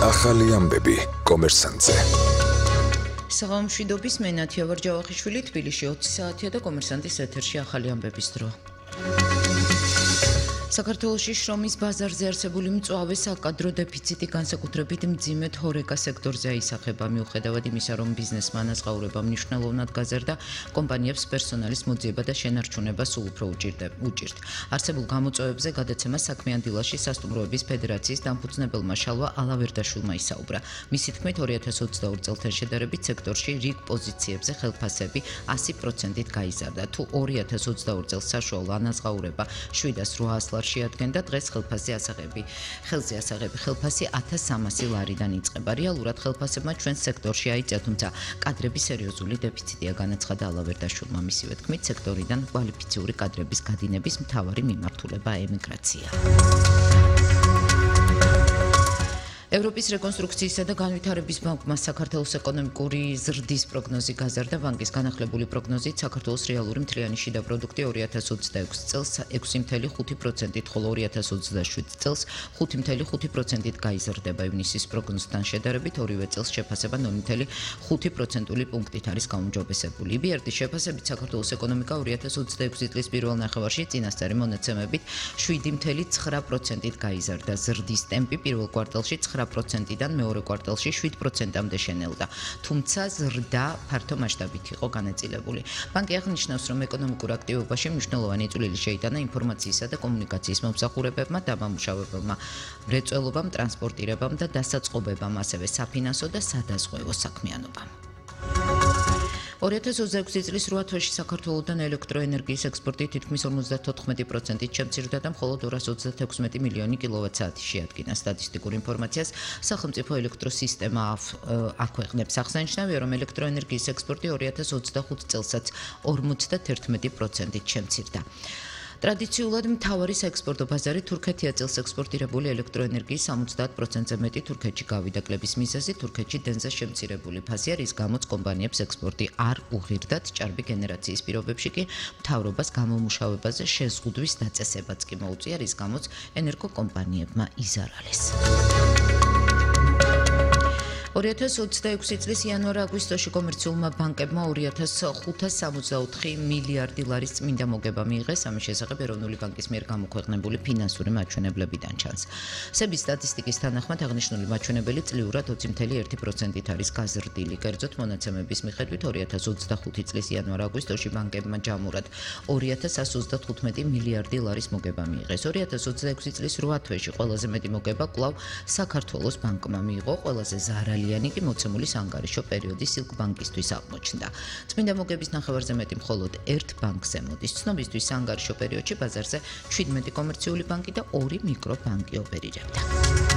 ახალი ამბები კომერსანტზე. საღამომშვიდობის მე ნათია ვარჯავახიშვილი, თბილისში 20 საათია და კომერსანტის ეთერში ახალი ამბების დრო. საქართველოში შრომის ბაზარზე არსებული მწვავე საკადრო დეფიციტი განსაკუთრებით მძიმე თორეკა სექტორზე აისახება, მიუხედავად იმისა, რომ ბიზნესმა ანაზღაურება მნიშვნელოვნად გაზარდა, კომპანიებს პერსონალის მოძიება და შენარჩუნება სულ უფრო უჭირთ. არსებულ გამოწვევებზე გადაცემა საქმიან დილაში სასტუმროების ფედერაციის დამფუძნებელმა შალვა ალავერდაშვილმა ისაუბრა. მისი თქმით, 2022 წელთან შედარებით სექტორში რიგ პოზიციებზე ხელფასები 100%-ით გაიზარდა. თუ 2022 წელს საშუალო ანაზღაურება 708 ლარს შეადგენდა, დღეს ხელფასზე ასაღები ხელფასი 1300 ლარიდან იწყება. რეალურად ხელფასებმა ჩვენს სექტორში აიწია, თუმცა კადრების სერიოზული დეფიციტია, განაცხადა ალავერდაშვილმა. მისივე თქმით, სექტორიდან კვალიფიციური კადრების გადინების მთავარი მიმართულება ემიგრაცია. ევროპის რეკონსტრუქციისა და განვითარების ბანკმა საქართველოს ეკონომიკური ზრდის პროგნოზი გაზარდა. ბანკის განახლებული პროგნოზით საქართველოს რეალური მთლიანი შიდა პროდუქტი 2026 წელს 6.5%-ით, ხოლო 2027 წელს 5.5%-ით გაიზრდება. ივნისის პროგნოზთან შედარებით ორივე წელს შეფასება 0.5%-ული პუნქტით არის გაუმჯობესებული. EBRD-ის შეფასებით საქართველოს ეკონომიკა 2026 წლის პირველ ნახევარში წინასწარი მონაცემებით 7.9%-ით გაიზარდა. ზრდის ტემპი პირველ კვარტალში 9%-დან მეორე კვარტალში 7%-მდე შენელდა, თუმცა ზრდა ფართო მასშტაბით იყო განაწილებული. ბანკი აღნიშნავს, რომ ეკონომიკურ აქტივობაში მნიშვნელოვანი წვლილი შეიტანა ინფორმაციისა და კომუნიკაციის მომსახურებებმა, დამამუშავებელმა მრეწველობამ, ტრანსპორტირებამ და დასაწყობებამ, ასევე საფინანსო და სადაზღვევო საქმიანობამ. 2026 წლის 8 თვეში საქართველოდან ელექტროენერგიის ექსპორტი თითქმის 54%-ით შემცირდა და მხოლოდ 236 მილიონი კილოვატ-საათი შეადგინა. სტატისტიკურ ინფორმაციას სახელმწიფო ელექტროსისტემა აქვეყნებს. აღსანიშნავია, რომ ელექტროენერგიის ექსპორტი 2025 წელსაც 51%-ით შემცირდა. ტრადიციულად მთავარი საექსპორტო ბაზარი თურქეთია. წელს ექსპორტირებული ელექტროენერგიის 70%-ზე მეტი თურქეთში გავიდა. კლების მიზეზი თურქეთში დენზე შემცირებული ფასია, რის გამოც კომპანიებს ექსპორტი არ უღირდათ. ჭარბი გენერაციის პირობებში კი მთავრობას გამომუშავებაზე შეზღუდვის დაწესებაც კი მოუწია, რის გამოც ენერგოკომპანიებმა იზარალეს. 2026 წლის იანვარ-აგვისტოში კომერციულმა ბანკებმა 2564 მილიარდი ლარის წმინდა მოგება მიიღეს. ამის შესახებ ეროვნული ბანკის მიერ გამოქვეყნებული ფინანსური მაჩვენებლებიდან ჩანს. სების სტატისტიკის თანახმად აღნიშნული მაჩვენებელი წლიურად 20.1%-ით არის გაზრდილი. კერძოდ, მონაცემების მიხედვით 2025 წლის იანვარ-აგვისტოში ბანკებმა ჯამურად 2135 მილიარდი ლარის მოგება მიიღეს. 2026 წლის 8 თვეში ყველაზე მეტი მოგება კვლავ საქართველოს ბანკმა მიიღო, ყველაზე ზარალი კი მოცემული საანგარიშო პერიოდის სილკ ბანკისთვის აღმოჩნდა. წმინდა მოგების ნახევარზე მეტი მხოლოდ ერთ ბანკზე მოდის. ცნობისთვის საანგარიშო პერიოდში ბაზარზე 17 კომერციული ბანკი და 2 მიკრობანკი ოპერირებდა.